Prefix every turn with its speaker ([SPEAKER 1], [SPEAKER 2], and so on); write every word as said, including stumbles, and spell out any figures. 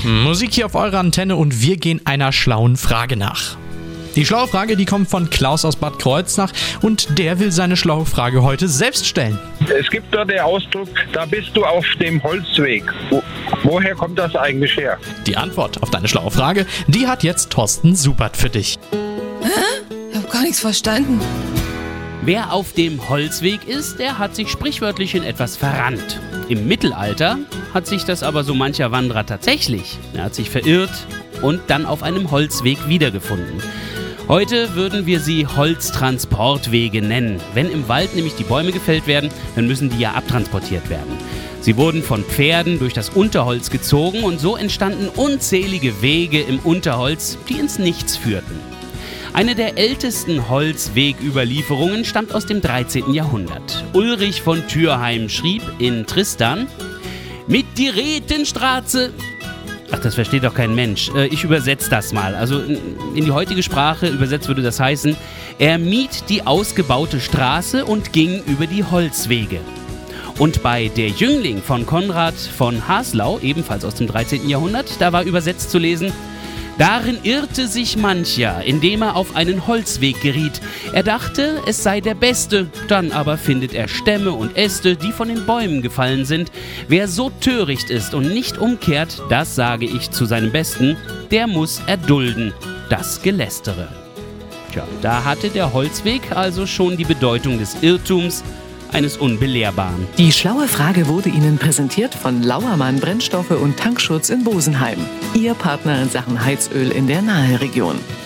[SPEAKER 1] Musik hier auf eurer Antenne und wir gehen einer schlauen Frage nach. Die schlaue Frage, die kommt von Klaus aus Bad Kreuznach und der will seine schlaue Frage heute selbst stellen.
[SPEAKER 2] Es gibt da den Ausdruck, da bist du auf dem Holzweg. Wo, woher kommt das eigentlich her?
[SPEAKER 1] Die Antwort auf deine schlaue Frage, die hat jetzt Thorsten Subert für dich.
[SPEAKER 3] Hä? Ich hab gar nichts verstanden.
[SPEAKER 4] Wer auf dem Holzweg ist, der hat sich sprichwörtlich in etwas verrannt. Im Mittelalter hat sich das aber so mancher Wanderer tatsächlich. Er hat sich verirrt und dann auf einem Holzweg wiedergefunden. Heute würden wir sie Holztransportwege nennen. Wenn im Wald nämlich die Bäume gefällt werden, dann müssen die ja abtransportiert werden. Sie wurden von Pferden durch das Unterholz gezogen und so entstanden unzählige Wege im Unterholz, die ins Nichts führten. Eine der ältesten Holzwegüberlieferungen stammt aus dem dreizehnten Jahrhundert. Ulrich von Thürheim schrieb in Tristan: Mit die Retenstraße. Ach, das versteht doch kein Mensch. Ich übersetze das mal. Also in die heutige Sprache übersetzt würde das heißen: Er mied die ausgebaute Straße und ging über die Holzwege. Und bei Der Jüngling von Konrad von Haslau, ebenfalls aus dem dreizehnten Jahrhundert, da war übersetzt zu lesen: Darin irrte sich mancher, indem er auf einen Holzweg geriet. Er dachte, es sei der beste, dann aber findet er Stämme und Äste, die von den Bäumen gefallen sind. Wer so töricht ist und nicht umkehrt, das sage ich zu seinem Besten, der muss erdulden das Gelästere. Tja, da hatte der Holzweg also schon die Bedeutung des Irrtums, eines Unbelehrbaren.
[SPEAKER 5] Die schlaue Frage wurde Ihnen präsentiert von Lauermann Brennstoffe und Tankschutz in Bosenheim. Ihr Partner in Sachen Heizöl in der Naheregion.